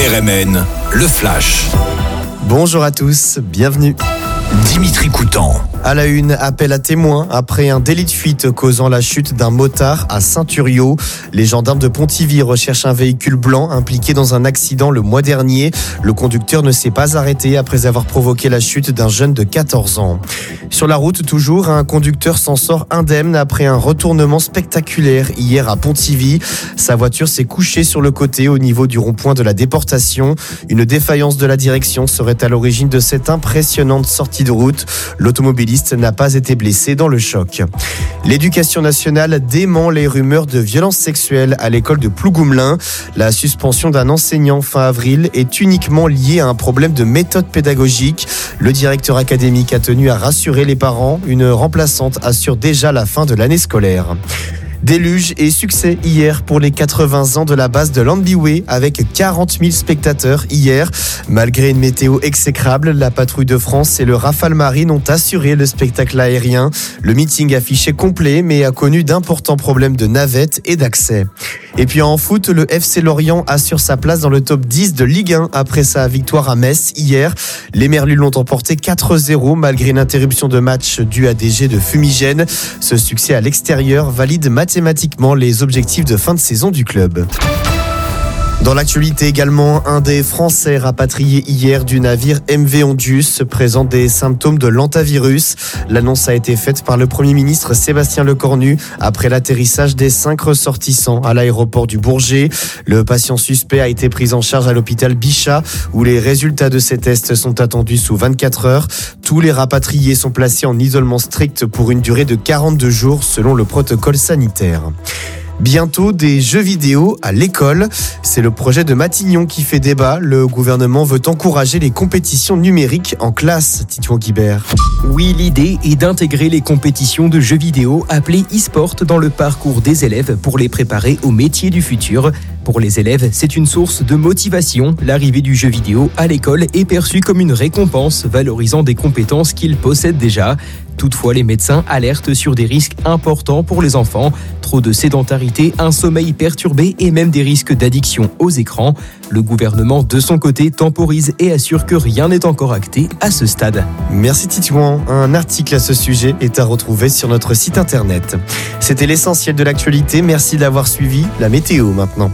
RMN, le Flash. Bonjour à tous, bienvenue. Dimitri Coutan. À la une, appel à témoins après un délit de fuite causant la chute d'un motard à Saint-Thuriau. Les gendarmes de Pontivy recherchent un véhicule blanc impliqué dans un accident le mois dernier. Le conducteur ne s'est pas arrêté après avoir provoqué la chute d'un jeune de 14 ans. Sur la route, toujours, un conducteur s'en sort indemne après un retournement spectaculaire hier à Pontivy. Sa voiture s'est couchée sur le côté au niveau du rond-point de la déportation. Une défaillance de la direction serait à l'origine de cette impressionnante sortie de route. L'automobiliste n'a pas été blessé dans le choc. L'éducation nationale dément les rumeurs de violences sexuelles à l'école de Plougoumlin. La suspension d'un enseignant fin avril est uniquement liée à un problème de méthode pédagogique. Le directeur académique a tenu à rassurer les parents. Une remplaçante assure déjà la fin de l'année scolaire. Déluge et succès hier pour les 80 ans de la base de Landbiway avec 40 000 spectateurs hier. Malgré une météo exécrable, la patrouille de France et le Rafale Marine ont assuré le spectacle aérien. Le meeting affiché complet mais a connu d'importants problèmes de navette et d'accès. Et puis en foot, le FC Lorient assure sa place dans le top 10 de Ligue 1 après sa victoire à Metz hier. Les Merlus l'ont emporté 4-0 malgré une interruption de match due à des jets de fumigène. Ce succès à l'extérieur valide mathématiquement les objectifs de fin de saison du club. Dans l'actualité également, un des Français rapatriés hier du navire MV Ondius présente des symptômes de l'hantavirus. L'annonce a été faite par le Premier ministre Sébastien Lecornu après l'atterrissage des 5 ressortissants à l'aéroport du Bourget. Le patient suspect a été pris en charge à l'hôpital Bichat où les résultats de ces tests sont attendus sous 24 heures. Tous les rapatriés sont placés en isolement strict pour une durée de 42 jours selon le protocole sanitaire. Bientôt des jeux vidéo à l'école. C'est le projet de Matignon qui fait débat. Le gouvernement veut encourager les compétitions numériques en classe, Titouan Guibert. Oui, l'idée est d'intégrer les compétitions de jeux vidéo appelées e-sport dans le parcours des élèves pour les préparer aux métiers du futur. Pour les élèves, c'est une source de motivation. L'arrivée du jeu vidéo à l'école est perçue comme une récompense valorisant des compétences qu'ils possèdent déjà. Toutefois, les médecins alertent sur des risques importants pour les enfants. Trop de sédentarité, un sommeil perturbé et même des risques d'addiction aux écrans. Le gouvernement, de son côté, temporise et assure que rien n'est encore acté à ce stade. Merci Titouan. Un article à ce sujet est à retrouver sur notre site internet. C'était l'essentiel de l'actualité. Merci d'avoir suivi la météo maintenant.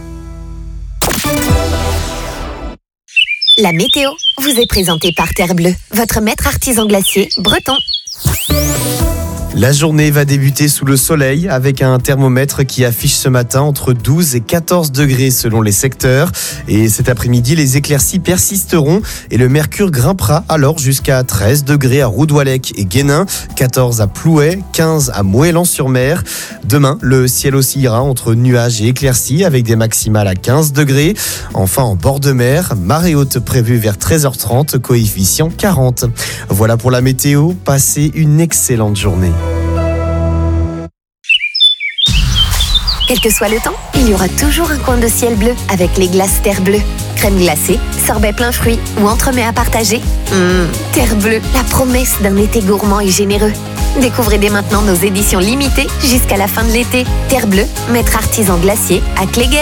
La météo vous est présentée par Terre Bleue, votre maître artisan glacier breton. La journée va débuter sous le soleil avec un thermomètre qui affiche ce matin entre 12 et 14 degrés selon les secteurs. Et cet après-midi, les éclaircies persisteront et le mercure grimpera alors jusqu'à 13 degrés à Roudouallec et Guénin, 14 à Plouay, 15 à Moëlan-sur-Mer. Demain, le ciel oscillera entre nuages et éclaircies avec des maximales à 15 degrés. Enfin, en bord de mer, marée haute prévue vers 13h30, coefficient 40. Voilà pour la météo, passez une excellente journée. Quel que soit le temps, il y aura toujours un coin de ciel bleu avec les glaces Terre Bleue. Crème glacée, sorbet plein fruits ou entremets à partager. Terre Bleue, la promesse d'un été gourmand et généreux. Découvrez dès maintenant nos éditions limitées jusqu'à la fin de l'été. Terre Bleue, maître artisan glacier à Cléguer.